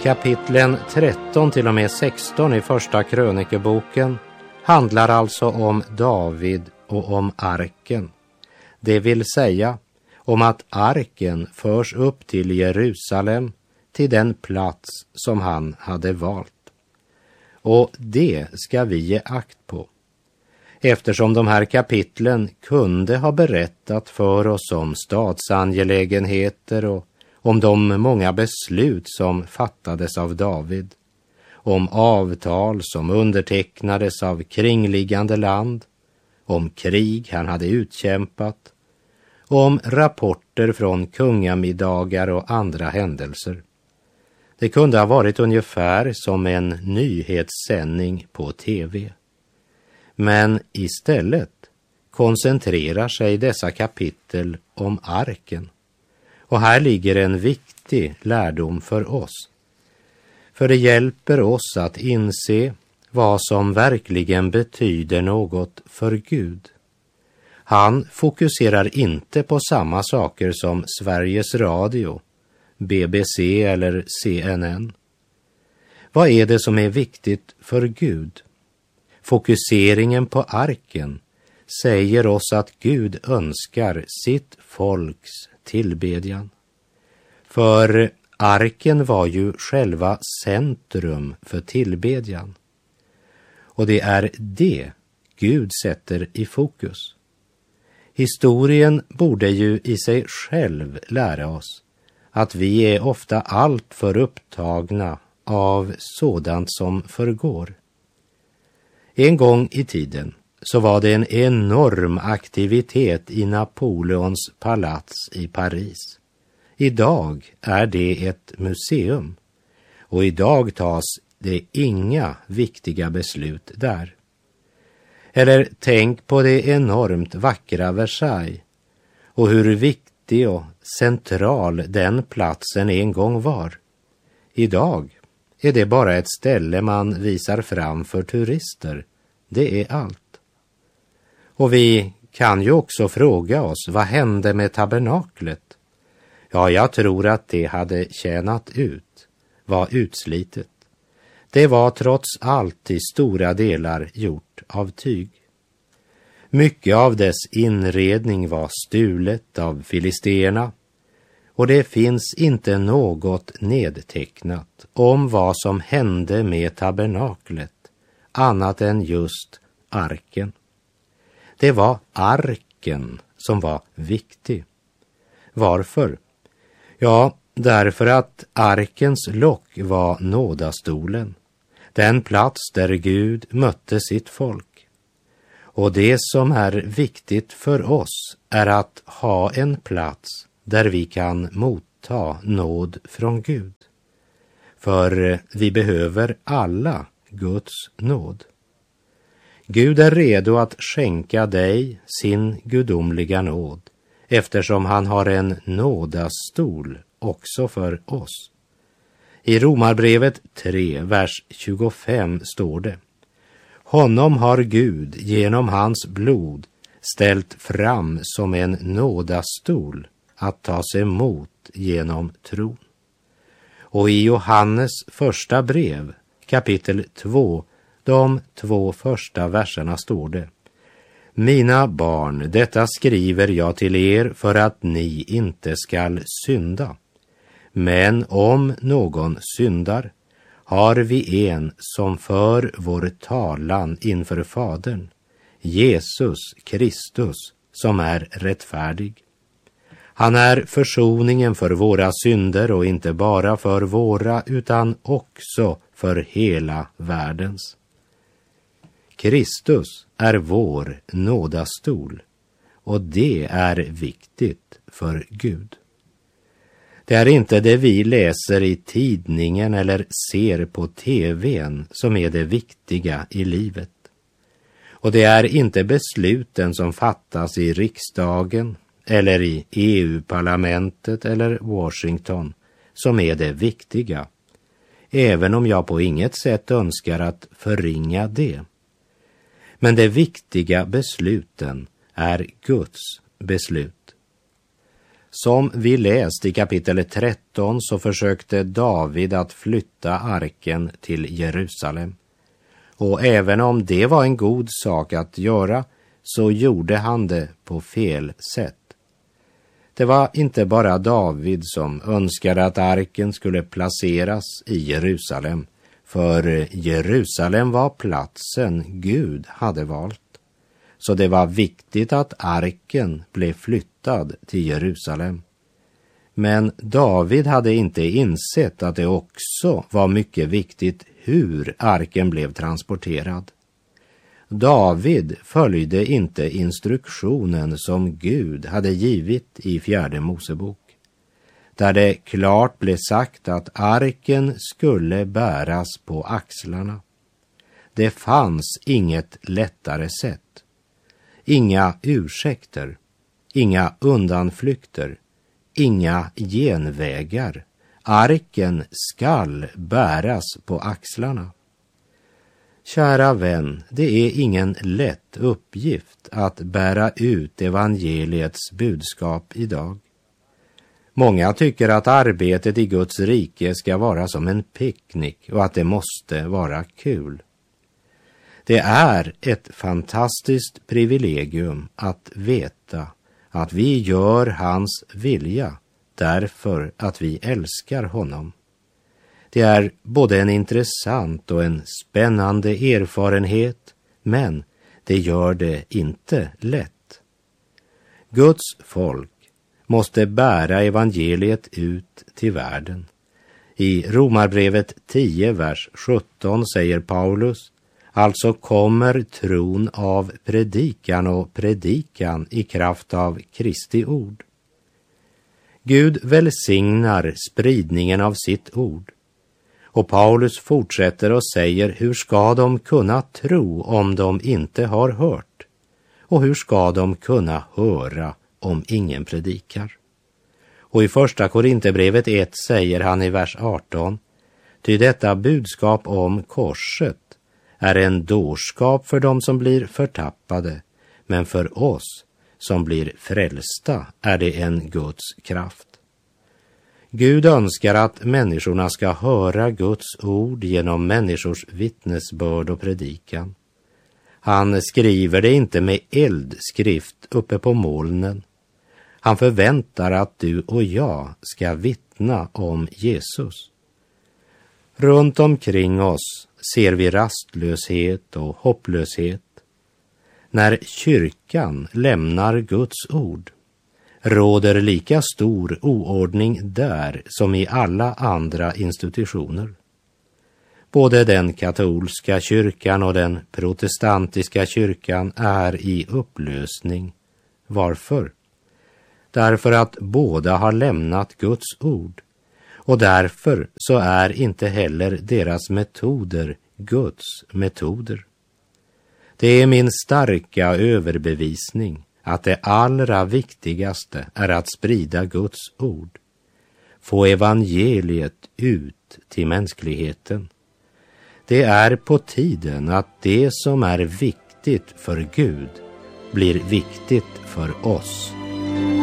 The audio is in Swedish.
Kapitlen 13 till och med 16 i första krönikeboken handlar alltså om David och om arken. Det vill säga om att arken förs upp till Jerusalem, till den plats som han hade valt. Och det ska vi ge akt på, eftersom de här kapitlen kunde ha berättat för oss om statsangelägenheter och om de många beslut som fattades av David, om avtal som undertecknades av kringliggande land, om krig han hade utkämpat, och om rapporter från kungamiddagar och andra händelser. Det kunde ha varit ungefär som en nyhetssändning på tv. Men istället koncentrerar sig dessa kapitel om arken. Och här ligger en viktig lärdom för oss. För det hjälper oss att inse vad som verkligen betyder något för Gud. Han fokuserar inte på samma saker som Sveriges Radio, BBC eller CNN. Vad är det som är viktigt för Gud? Fokuseringen på arken säger oss att Gud önskar sitt folks tillbedjan. För arken var ju själva centrum för tillbedjan. Och det är det Gud sätter i fokus. Historien borde ju i sig själv lära oss att vi är ofta allt för upptagna av sådant som förgår. En gång i tiden så var det en enorm aktivitet i Napoleons palats i Paris. Idag är det ett museum och idag tas det inga viktiga beslut där. Eller tänk på det enormt vackra Versailles och hur viktig och central den platsen en gång var. Idag är det bara ett ställe man visar fram för turister. Det är allt. Och vi kan ju också fråga oss, vad hände med tabernaklet? Ja, jag tror att det hade tjänat ut, var utslitet. Det var trots allt i stora delar gjort av tyg. Mycket av dess inredning var stulet av filisterna och det finns inte något nedtecknat om vad som hände med tabernaklet annat än just arken. Det var arken som var viktig. Varför? Ja, därför att arkens lock var nådastolen, den plats där Gud mötte sitt folk. Och det som är viktigt för oss är att ha en plats där vi kan motta nåd från Gud. För vi behöver alla Guds nåd. Gud är redo att skänka dig sin gudomliga nåd, eftersom han har en nådastol också för oss. I Romarbrevet 3, vers 25 står det: Honom har Gud genom hans blod ställt fram som en nådastol att tas emot genom tron. Och i Johannes första brev, kapitel 2, de 2 första verserna står det: Mina barn, detta skriver jag till er för att ni inte skall synda. Men om någon syndar har vi en som för vår talan inför Fadern, Jesus Kristus, som är rättfärdig. Han är försoningen för våra synder och inte bara för våra utan också för hela världens. Kristus är vår nådastol och det är viktigt för Gud. Det är inte det vi läser i tidningen eller ser på tvn som är det viktiga i livet. Och det är inte besluten som fattas i riksdagen eller i EU-parlamentet eller Washington som är det viktiga, även om jag på inget sätt önskar att förringa det. Men de viktiga besluten är Guds beslut. Som vi läst i kapitel 13 så försökte David att flytta arken till Jerusalem. Och även om det var en god sak att göra så gjorde han det på fel sätt. Det var inte bara David som önskade att arken skulle placeras i Jerusalem, för Jerusalem var platsen Gud hade valt. Så det var viktigt att arken blev flyttad till Jerusalem. Men David hade inte insett att det också var mycket viktigt hur arken blev transporterad. David följde inte instruktionen som Gud hade givit i 4 Mosebok, där det klart blev sagt att arken skulle bäras på axlarna. Det fanns inget lättare sätt. Inga ursäkter, inga undanflykter, inga genvägar. Arken skall bäras på axlarna. Kära vän, det är ingen lätt uppgift att bära ut evangeliets budskap idag. Många tycker att arbetet i Guds rike ska vara som en picknick och att det måste vara kul. Det är ett fantastiskt privilegium att veta att vi gör hans vilja därför att vi älskar honom. Det är både en intressant och en spännande erfarenhet, men det gör det inte lätt. Guds folk måste bära evangeliet ut till världen. I Romarbrevet 10, vers 17 säger Paulus: alltså kommer tron av predikan och predikan i kraft av Kristi ord. Gud välsignar spridningen av sitt ord. Och Paulus fortsätter och säger, hur ska de kunna tro om de inte har hört? Och hur ska de kunna höra om ingen predikar? Och i 1 Korinthierbrevet 1 säger han i vers 18, ty detta budskap om korset är en dårskap för dem som blir förtappade, men för oss som blir frälsta är det en Guds kraft. Gud önskar att människorna ska höra Guds ord genom människors vittnesbörd och predikan. Han skriver det inte med eldskrift uppe på molnen. Han förväntar att du och jag ska vittna om Jesus. Runt omkring oss ser vi rastlöshet och hopplöshet. När kyrkan lämnar Guds ord råder lika stor oordning där som i alla andra institutioner. Både den katolska kyrkan och den protestantiska kyrkan är i upplösning. Varför? Därför att båda har lämnat Guds ord, och därför så är inte heller deras metoder Guds metoder. Det är min starka överbevisning att det allra viktigaste är att sprida Guds ord, få evangeliet ut till mänskligheten. Det är på tiden att det som är viktigt för Gud blir viktigt för oss.